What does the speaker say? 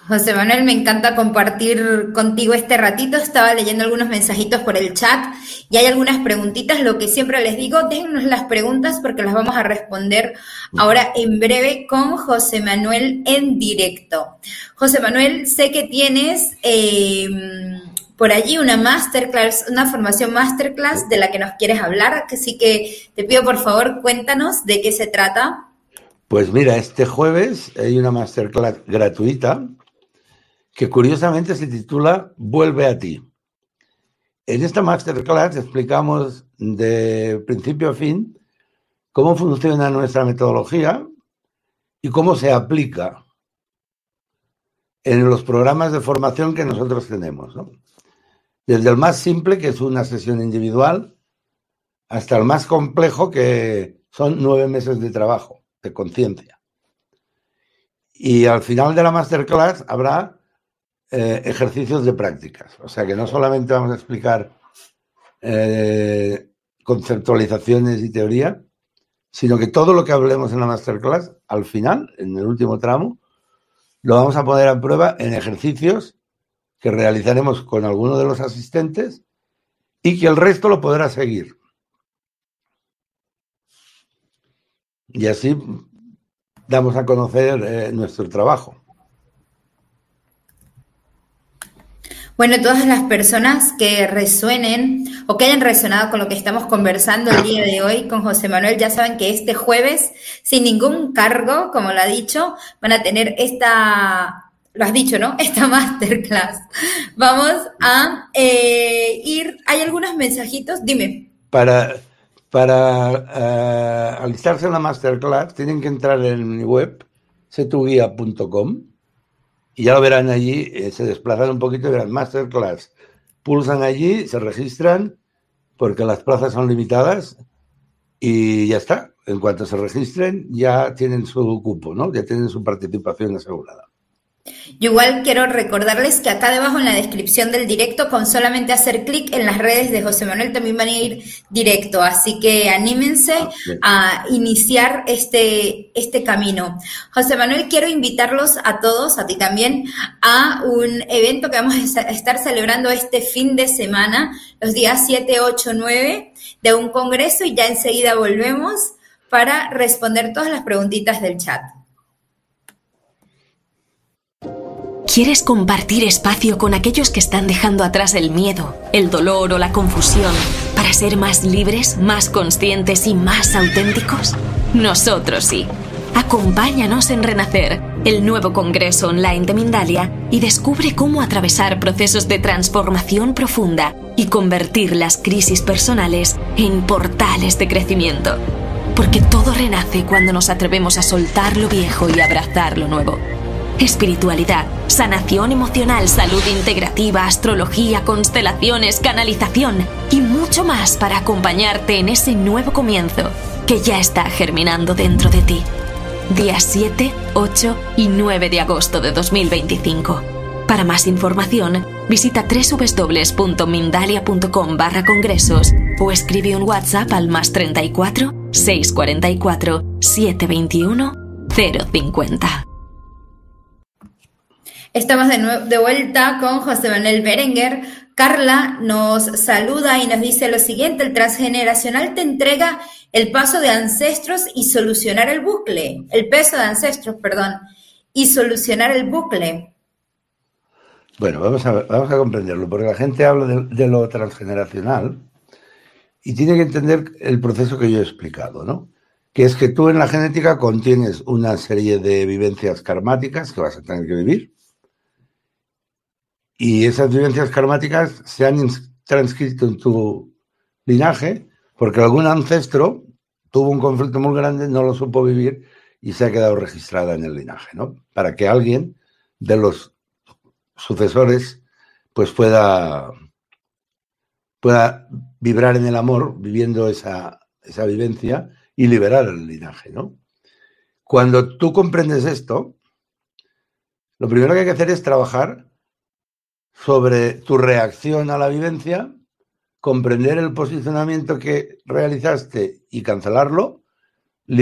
José Manuel, me encanta compartir contigo este ratito. Estaba leyendo algunos mensajitos por el chat y hay algunas preguntitas. Lo que siempre les digo, déjennos las preguntas porque las vamos a responder ahora en breve con José Manuel en directo. José Manuel, sé que tienes por allí una masterclass, una formación masterclass de la que nos quieres hablar, así que te pido por favor, cuéntanos de qué se trata. Pues mira, este jueves hay una masterclass gratuita que curiosamente se titula Vuelve a ti. En esta masterclass explicamos de principio a fin cómo funciona nuestra metodología y cómo se aplica en los programas de formación que nosotros tenemos, ¿no? Desde el más simple, que es una sesión individual, hasta el más complejo, que son 9 meses de trabajo, de conciencia. Y al final de la masterclass habrá ejercicios de prácticas. O sea que no solamente vamos a explicar conceptualizaciones y teoría, sino que todo lo que hablemos en la masterclass, al final, en el último tramo, lo vamos a poner a prueba en ejercicios que realizaremos con alguno de los asistentes y que el resto lo podrá seguir. Y así damos a conocer nuestro trabajo. Bueno, todas las personas que resuenen o que hayan resonado con lo que estamos conversando el día de hoy con José Manuel, ya saben que este jueves, sin ningún cargo, como lo ha dicho, van a tener lo has dicho, ¿no? Esta masterclass. Vamos a ir, hay algunos mensajitos, dime. Para alistarse en la masterclass tienen que entrar en mi web, setuguia.com, y ya lo verán allí, se desplazan un poquito y verán masterclass. Pulsan allí, se registran, porque las plazas son limitadas, y ya está. En cuanto se registren, ya tienen su cupo, ¿no? Ya tienen su participación asegurada. Yo igual quiero recordarles que acá debajo en la descripción del directo, con solamente hacer clic en las redes de José Manuel, también van a ir directo. Así que anímense a iniciar este camino. José Manuel, quiero invitarlos a todos, a ti también, a un evento que vamos a estar celebrando este fin de semana, los días 7, 8, 9, de un congreso, y ya enseguida volvemos para responder todas las preguntitas del chat. ¿Quieres compartir espacio con aquellos que están dejando atrás el miedo, el dolor o la confusión para ser más libres, más conscientes y más auténticos? Nosotros sí. Acompáñanos en Renacer, el nuevo congreso online de Mindalia, y descubre cómo atravesar procesos de transformación profunda y convertir las crisis personales en portales de crecimiento. Porque todo renace cuando nos atrevemos a soltar lo viejo y abrazar lo nuevo. Espiritualidad, sanación emocional, salud integrativa, astrología, constelaciones, canalización y mucho más para acompañarte en ese nuevo comienzo que ya está germinando dentro de ti. Días 7, 8 y 9 de agosto de 2025. Para más información, visita www.mindalia.com/congresos o escribe un WhatsApp al +34 644 721 050. Estamos de vuelta con José Manuel Berenguer. Carla nos saluda y nos dice lo siguiente: el transgeneracional te entrega el paso de ancestros y solucionar el bucle. El peso de ancestros, y solucionar el bucle. Bueno, vamos a comprenderlo, porque la gente habla de lo transgeneracional y tiene que entender el proceso que yo he explicado, ¿no? Que es que tú en la genética contienes una serie de vivencias karmáticas que vas a tener que vivir. Y esas vivencias karmáticas se han transcrito en tu linaje porque algún ancestro tuvo un conflicto muy grande, no lo supo vivir y se ha quedado registrada en el linaje, ¿no? Para que alguien de los sucesores pues pueda vibrar en el amor viviendo esa vivencia y liberar el linaje, ¿no? Cuando tú comprendes esto, lo primero que hay que hacer es trabajar sobre tu reacción a la vivencia, comprender el posicionamiento que realizaste y cancelarlo,